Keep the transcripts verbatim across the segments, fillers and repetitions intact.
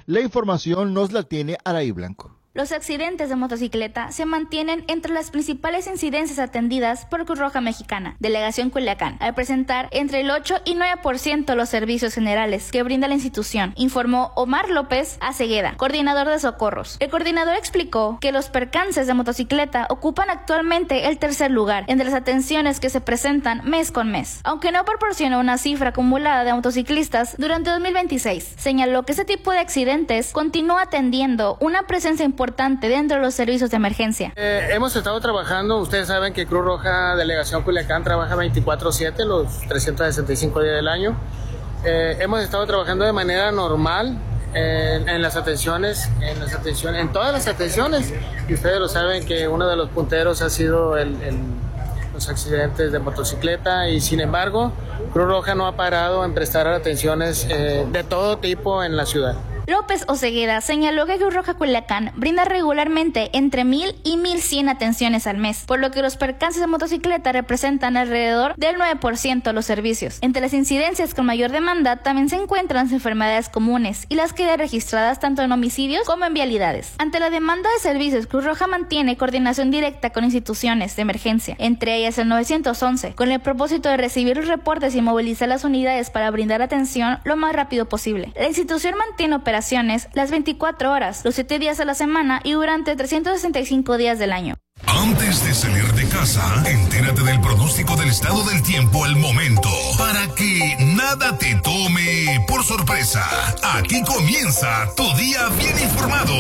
La información nos la tiene Araí Blanco. Los accidentes de motocicleta se mantienen entre las principales incidencias atendidas por Cruz Roja Mexicana, Delegación Culiacán, al presentar entre el ocho y nueve por ciento los servicios generales que brinda la institución, informó Omar López Acegueda, coordinador de socorros. El coordinador explicó que los percances de motocicleta ocupan actualmente el tercer lugar entre las atenciones que se presentan mes con mes, aunque no proporcionó una cifra acumulada de motociclistas durante dos mil veintiséis. Señaló que ese tipo de accidentes continúa atendiendo una presencia importante importante dentro de los servicios de emergencia. Eh, hemos estado trabajando, ustedes saben que Cruz Roja Delegación Culiacán trabaja veinticuatro siete, los trescientos sesenta y cinco días del año. Eh, hemos estado trabajando de manera normal en, en las atenciones, en las atenciones, en todas las atenciones. Y ustedes lo saben que uno de los punteros ha sido el, el, los accidentes de motocicleta y sin embargo Cruz Roja no ha parado en prestar atenciones eh, de todo tipo en la ciudad. López Ocegueda señaló que Cruz Roja Culiacán brinda regularmente entre mil y mil cien atenciones al mes, por lo que los percances de motocicleta representan alrededor del nueve por ciento de los servicios. Entre las incidencias con mayor demanda también se encuentran las enfermedades comunes y las quedan registradas tanto en homicidios como en vialidades. Ante la demanda de servicios, Cruz Roja mantiene coordinación directa con instituciones de emergencia, entre ellas el nueve once, con el propósito de recibir los reportes y movilizar las unidades para brindar atención lo más rápido posible. La institución mantiene operaciones las veinticuatro horas, los siete días a la semana y durante trescientos sesenta y cinco días del año. Antes de salir de casa, entérate del pronóstico del estado del tiempo al momento, para que nada te tome por sorpresa. Aquí comienza tu día bien informado.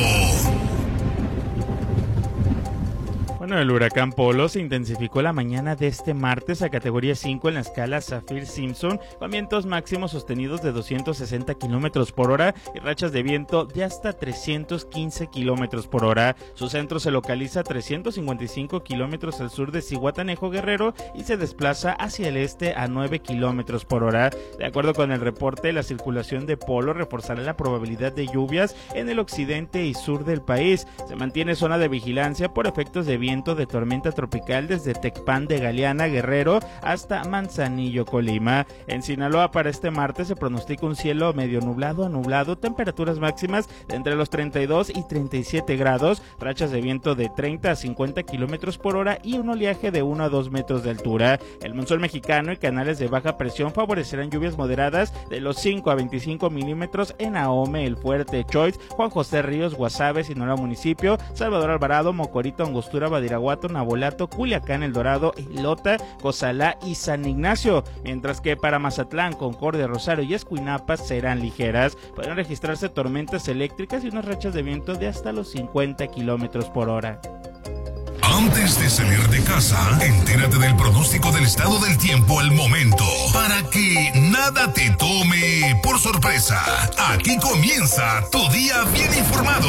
Bueno, el huracán Polo se intensificó la mañana de este martes a categoría cinco en la escala Saffir-Simpson, con vientos máximos sostenidos de doscientos sesenta kilómetros por hora y rachas de viento de hasta trescientos quince kilómetros por hora. Su centro se localiza a trescientos cincuenta y cinco kilómetros al sur de Zihuatanejo, Guerrero, y se desplaza hacia el este a nueve kilómetros por hora. De acuerdo con el reporte, la circulación de Polo reforzará la probabilidad de lluvias en el occidente y sur del país. Se mantiene zona de vigilancia por efectos de viento de tormenta tropical desde Tecpan de Galeana, Guerrero, hasta Manzanillo, Colima. En Sinaloa para este martes se pronostica un cielo medio nublado a nublado, temperaturas máximas de entre los treinta y dos y treinta y siete grados, rachas de viento de treinta a cincuenta kilómetros por hora y un oleaje de uno a dos metros de altura. El monzón mexicano y canales de baja presión favorecerán lluvias moderadas de los cinco a veinticinco milímetros en Ahome, El Fuerte, Choix, Juan José Ríos, Guasave, Sinaloa Municipio, Salvador Alvarado, Mocorito, Angostura, Badiraguato, Nabolato, Culiacán, El Dorado, Ilota, Cozalá y San Ignacio, mientras que para Mazatlán, Concordia, Rosario y Escuinapa serán ligeras. Podrán registrarse tormentas eléctricas y unas rachas de viento de hasta los cincuenta kilómetros por hora. Antes de salir de casa, entérate del pronóstico del estado del tiempo al momento, para que nada te tome por sorpresa. Aquí comienza tu día bien informado.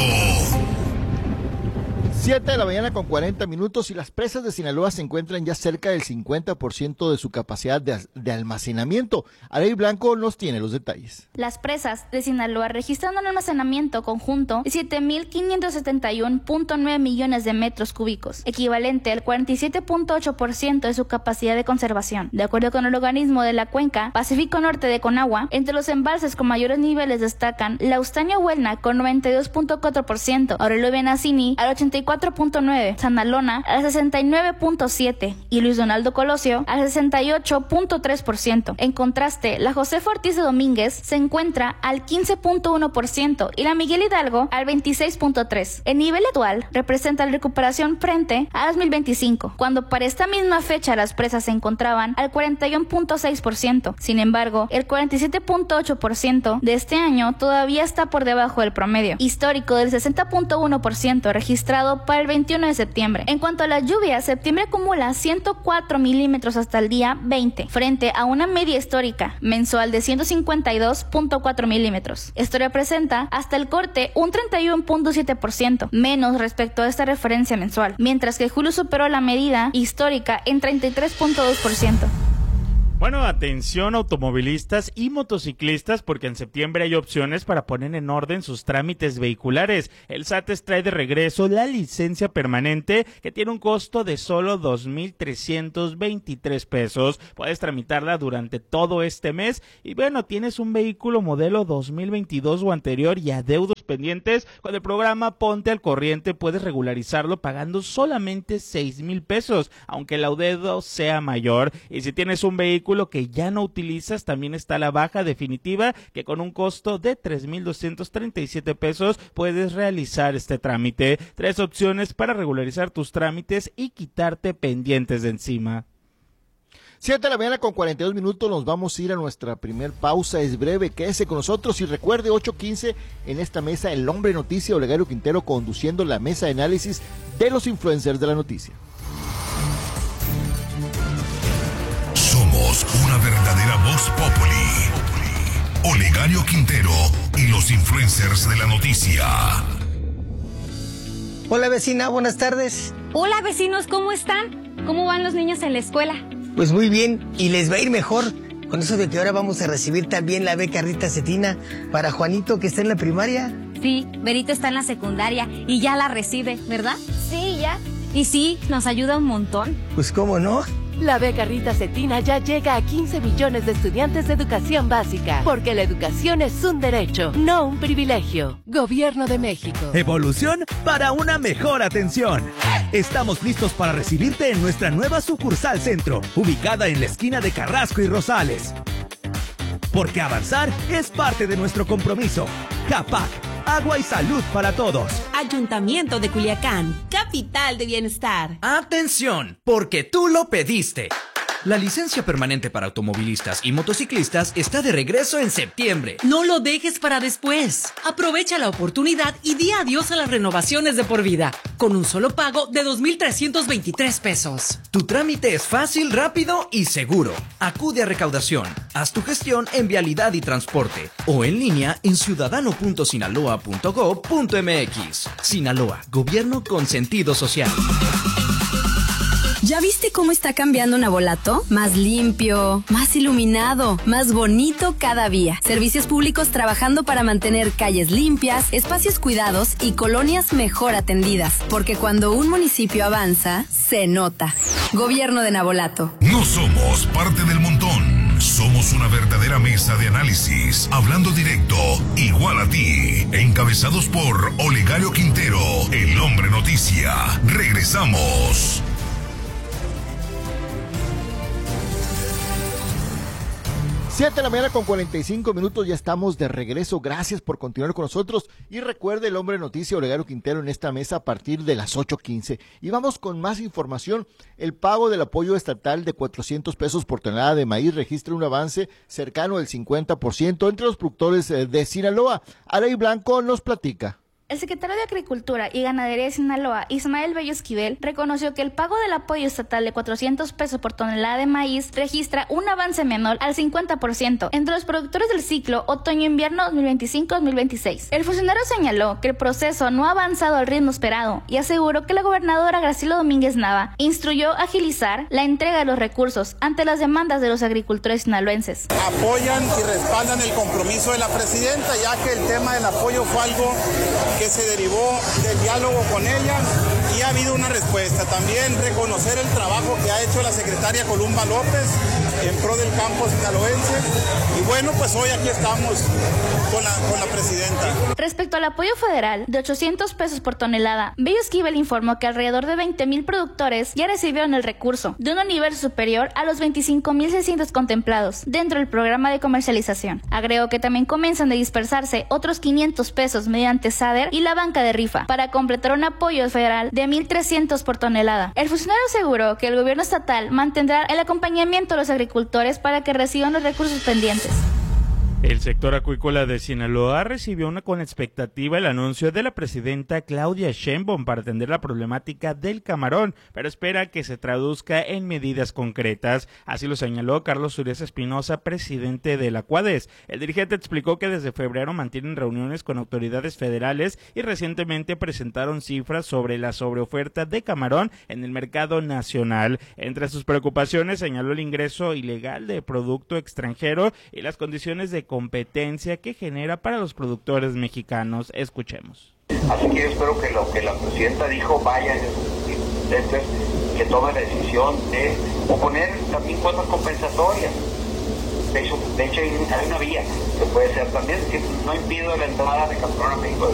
siete de la mañana con cuarenta minutos y las presas de Sinaloa se encuentran ya cerca del cincuenta por ciento de su capacidad de, de almacenamiento. Araí Blanco nos tiene los detalles. Las presas de Sinaloa registran un almacenamiento conjunto de siete mil quinientos setenta y uno punto nueve millones de metros cúbicos, equivalente al cuarenta y siete punto ocho por ciento de su capacidad de conservación. De acuerdo con el organismo de la cuenca Pacífico Norte de Conagua, entre los embalses con mayores niveles destacan la Austanio Huelna con noventa y dos punto cuatro por ciento, Aurelio Benacini al ochenta y cuatro punto nueve por ciento, Sanalona al sesenta y nueve punto siete por ciento y Luis Donaldo Colosio al sesenta y ocho punto tres por ciento. En contraste, la Josefa Ortiz de Domínguez se encuentra al quince punto uno por ciento y la Miguel Hidalgo al veintiséis punto tres por ciento. El nivel actual representa la recuperación frente a dos mil veinticinco, cuando para esta misma fecha las presas se encontraban al cuarenta y uno punto seis por ciento. Sin embargo, el cuarenta y siete punto ocho por ciento de este año todavía está por debajo del promedio histórico del sesenta punto uno por ciento registrado para el veintiuno de septiembre. En cuanto a las lluvias, septiembre acumula ciento cuatro milímetros hasta el día veinte, frente a una media histórica mensual de ciento cincuenta y dos punto cuatro milímetros. Esto representa hasta el corte un treinta y uno punto siete por ciento menos respecto a esta referencia mensual, mientras que julio superó la medida histórica en treinta y tres punto dos por ciento. Bueno, atención automovilistas y motociclistas, porque en septiembre hay opciones para poner en orden sus trámites vehiculares. El S A T trae de regreso la licencia permanente, que tiene un costo de solo dos mil trescientos veintitrés pesos. Puedes tramitarla durante todo este mes y bueno, tienes un vehículo modelo dos mil veintidós o anterior y adeudos pendientes. Con el programa Ponte al Corriente puedes regularizarlo pagando solamente seis mil pesos, aunque el adeudo sea mayor. Y si tienes un vehículo que ya no utilizas, también está la baja definitiva, que con un costo de tres mil doscientos treinta y siete pesos puedes realizar este trámite. Tres opciones para regularizar tus trámites y quitarte pendientes de encima. siete de la mañana con cuarenta y dos minutos, nos vamos a ir a nuestra primer pausa, es breve, quédese con nosotros y recuerde ocho quince en esta mesa El Hombre Noticia, Olegario Quintero conduciendo la mesa de análisis de los influencers de la noticia. Somos una verdadera voz populi. Olegario Quintero y los influencers de la noticia. Hola vecina, buenas tardes. Hola vecinos, ¿cómo están? ¿Cómo van los niños en la escuela? Pues muy bien, y les va a ir mejor con eso de que ahora vamos a recibir también la beca Rita Cetina para Juanito, que está en la primaria. Sí, Berito está en la secundaria y ya la recibe, ¿verdad? Sí, ya. Y sí, nos ayuda un montón. Pues cómo no. La beca Rita Cetina ya llega a quince millones de estudiantes de educación básica, porque la educación es un derecho, no un privilegio. Gobierno de México. Evolución para una mejor atención. Estamos listos para recibirte en nuestra nueva sucursal centro, ubicada en la esquina de Carrasco y Rosales. Porque avanzar es parte de nuestro compromiso. CAPAC, agua y salud para todos. Ayuntamiento de Culiacán, capital de bienestar. ¡Atención! Porque tú lo pediste. La licencia permanente para automovilistas y motociclistas está de regreso en septiembre. No lo dejes para después. Aprovecha la oportunidad y di adiós a las renovaciones de por vida, con un solo pago de dos mil trescientos veintitrés pesos. Tu trámite es fácil, rápido y seguro. Acude a recaudación, haz tu gestión en Vialidad y Transporte o en línea en ciudadano punto sinaloa punto gob punto mx. Sinaloa, gobierno con sentido social. ¿Ya viste cómo está cambiando Navolato? Más limpio, más iluminado, más bonito cada día. Servicios públicos trabajando para mantener calles limpias, espacios cuidados y colonias mejor atendidas. Porque cuando un municipio avanza, se nota. Gobierno de Navolato. No somos parte del montón. Somos una verdadera mesa de análisis, hablando directo, igual a ti. Encabezados por Olegario Quintero, el Hombre Noticia. Regresamos. siete de la mañana con cuarenta y cinco minutos, ya estamos de regreso. Gracias por continuar con nosotros. Y recuerde, el Hombre Noticia, Olegario Quintero, en esta mesa a partir de las ocho quince. Y vamos con más información. El pago del apoyo estatal de cuatrocientos pesos por tonelada de maíz registra un avance cercano al cincuenta por ciento entre los productores de Sinaloa. Arey Blanco nos platica. El secretario de Agricultura y Ganadería de Sinaloa, Ismael Bello Esquivel, reconoció que el pago del apoyo estatal de cuatrocientos pesos por tonelada de maíz registra un avance menor al cincuenta por ciento entre los productores del ciclo otoño-invierno dos mil veinticinco dos mil veintiséis. El funcionario señaló que el proceso no ha avanzado al ritmo esperado y aseguró que la gobernadora Graciela Domínguez Nava instruyó agilizar la entrega de los recursos ante las demandas de los agricultores sinaloenses. Apoyan y respaldan el compromiso de la presidenta, ya que el tema del apoyo fue algo que se derivó del diálogo con ella y ha habido una respuesta. También reconocer el trabajo que ha hecho la secretaria Columba López en pro del campo sinaloense. Y bueno, pues hoy aquí estamos con la, con la presidenta. Respecto al apoyo federal de ochocientos pesos por tonelada, Bello Esquivel informó que alrededor de veinte mil productores ya recibieron el recurso, de un universo superior a los veinticinco mil seiscientos contemplados dentro del programa de comercialización. Agregó que también comienzan a dispersarse otros quinientos pesos mediante S A D E R y la banca de rifa para completar un apoyo federal de mil trescientos por tonelada. El funcionario aseguró que el gobierno estatal mantendrá el acompañamiento a los agricultores para que reciban los recursos pendientes. El sector acuícola de Sinaloa recibió una con expectativa el anuncio de la presidenta Claudia Sheinbaum para atender la problemática del camarón, pero espera que se traduzca en medidas concretas. Así lo señaló Carlos Urias Espinosa, presidente de la CUADES. El dirigente explicó que desde febrero mantienen reuniones con autoridades federales y recientemente presentaron cifras sobre la sobreoferta de camarón en el mercado nacional. Entre sus preocupaciones señaló el ingreso ilegal de producto extranjero y las condiciones de competencia que genera para los productores mexicanos. Escuchemos. Así que yo espero que lo que la presidenta dijo vaya, que tome la decisión de oponer también cuotas compensatorias. De hecho, de hecho hay una vía que puede ser también, que no impide la entrada de camarón a México.